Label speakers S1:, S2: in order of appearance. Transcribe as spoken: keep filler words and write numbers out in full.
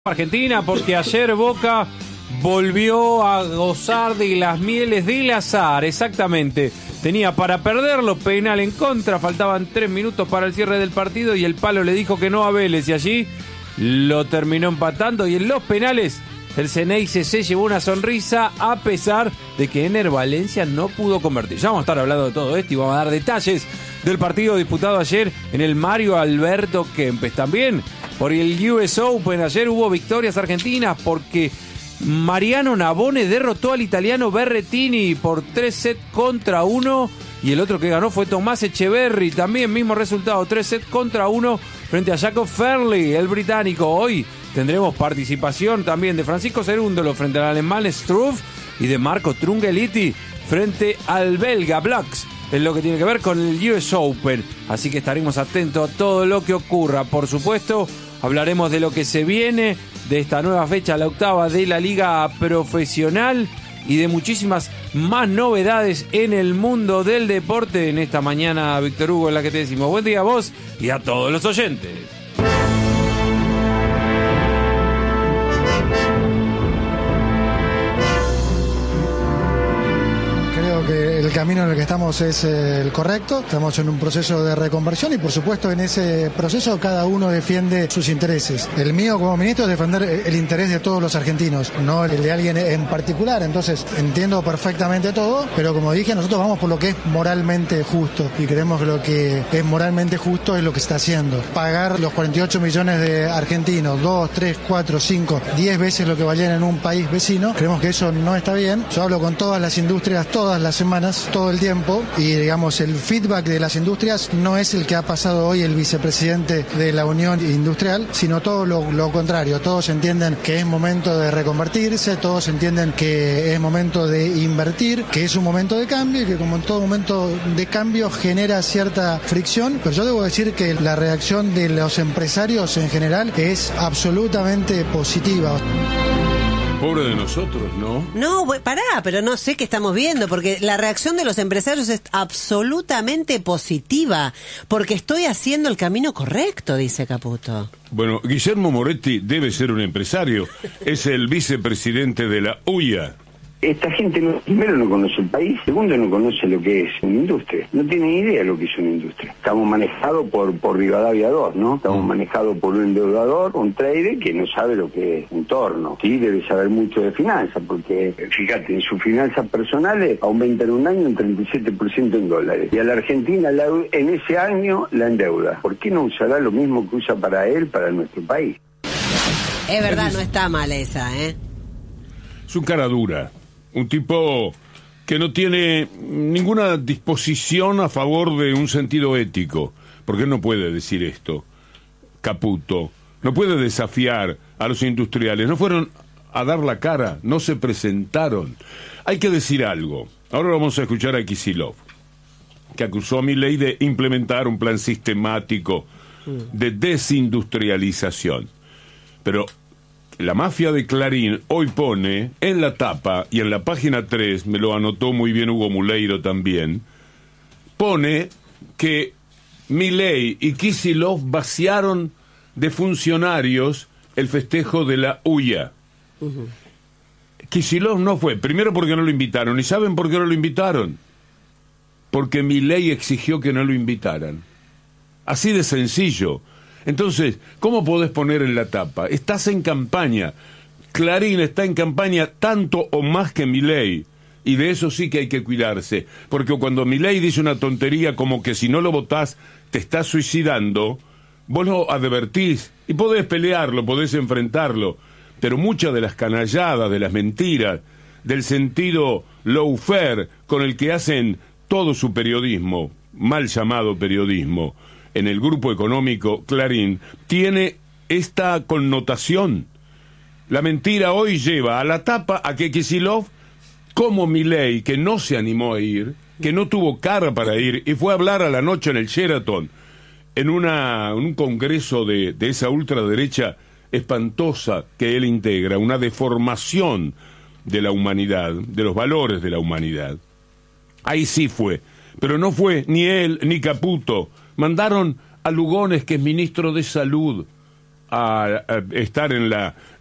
S1: Argentina, porque ayer Boca volvió a gozar de las mieles del azar, exactamente. Tenía para perderlo, penal en contra, faltaban tres minutos para el cierre del partido y el palo le dijo que no a Vélez y allí lo terminó empatando. Y en los penales el Ceneice se llevó una sonrisa a pesar de que Ener Valencia no pudo convertir. Ya vamos a estar hablando de todo esto y vamos a dar detalles del partido disputado ayer en el Mario Alberto Kempes. También por el U S Open ayer hubo victorias argentinas porque Mariano Navone derrotó al italiano Berrettini por tres sets contra uno y el otro que ganó fue Tomás Echeverry, también mismo resultado, tres sets contra uno frente a Jacob Fairley, el británico. Hoy tendremos participación también de Francisco Cerúndolo frente al alemán Struff y de Marco Trungelliti frente al belga Blocks, en lo que tiene que ver con el U S Open. Así que estaremos atentos a todo lo que ocurra. Por supuesto, hablaremos de lo que se viene, de esta nueva fecha, la octava de la Liga Profesional y de muchísimas más novedades en el mundo del deporte en esta mañana, Víctor Hugo, en la que te decimos buen día a vos y a todos los oyentes.
S2: Que el camino en el que estamos es eh, el correcto, estamos en un proceso de reconversión y por supuesto en ese proceso cada uno defiende sus intereses. El mío como ministro es defender el interés de todos los argentinos, no el de alguien en particular, entonces entiendo perfectamente todo, pero como dije, nosotros vamos por lo que es moralmente justo y creemos que lo que es moralmente justo es lo que se está haciendo. Pagar los cuarenta y ocho millones de argentinos, dos, tres, cuatro, cinco, diez veces lo que valían en un país vecino, creemos que eso no está bien. Yo hablo con todas las industrias, todas las semanas, todo el tiempo, y digamos el feedback de las industrias no es el que ha pasado hoy el vicepresidente de la Unión Industrial, sino todo lo, lo contrario. Todos entienden que es momento de reconvertirse, todos entienden que es momento de invertir, que es un momento de cambio y que como en todo momento de cambio genera cierta fricción, pero yo debo decir que la reacción de los empresarios en general es absolutamente positiva.
S3: Pobre de nosotros, ¿no?
S4: No, pará, pero no sé qué estamos viendo, porque la reacción de los empresarios es absolutamente positiva, porque estoy haciendo el camino correcto, dice Caputo.
S3: Bueno, Guillermo Moretti debe ser un empresario, es el vicepresidente de la U I A.
S5: Esta gente, no, primero, no conoce el país, segundo, no conoce lo que es una industria. No tiene ni idea de lo que es una industria. Estamos manejados por, por Rivadavia dos, ¿no? Estamos manejados por un endeudador, un trader que no sabe lo que es un torno. Sí, debe saber mucho de finanzas, porque, fíjate, en sus finanzas personales aumentan un año un treinta y siete por ciento en dólares. Y a la Argentina la, en ese año la endeuda. ¿Por qué no usará lo mismo que usa para él, para nuestro país?
S4: Es verdad, no está mal esa, ¿eh?
S3: Es un cara dura. Un tipo que no tiene ninguna disposición a favor de un sentido ético, porque él no puede decir esto, Caputo, no puede desafiar a los industriales, no fueron a dar la cara, no se presentaron. Hay que decir algo. Ahora vamos a escuchar a Kicillof, que acusó a Milei de implementar un plan sistemático de desindustrialización. Pero la mafia de Clarín hoy pone en la tapa y en la página tres, me lo anotó muy bien Hugo Muleiro también, pone que Milei y Kicillof vaciaron de funcionarios el festejo de la U I A. Uh-huh. Kicillof no fue, primero porque no lo invitaron, ¿y saben por qué no lo invitaron? Porque Milei exigió que no lo invitaran. Así de sencillo. Entonces, ¿cómo podés poner en la tapa? Estás en campaña. Clarín está en campaña tanto o más que Milei. Y de eso sí que hay que cuidarse. Porque cuando Milei dice una tontería como que si no lo votás te estás suicidando, vos lo advertís. Y podés pelearlo, podés enfrentarlo. Pero muchas de las canalladas, de las mentiras, del sentido lawfare con el que hacen todo su periodismo, mal llamado periodismo, en el grupo económico Clarín, tiene esta connotación. La mentira hoy lleva a la tapa a que Kicillof, como Milei, que no se animó a ir, que no tuvo cara para ir, y fue a hablar a la noche en el Sheraton, en, una, en un congreso de, de esa ultraderecha espantosa que él integra, una deformación de la humanidad, de los valores de la humanidad. Ahí sí fue, pero no fue ni él ni Caputo. Mandaron a Lugones, que es ministro de Salud, a, a estar en la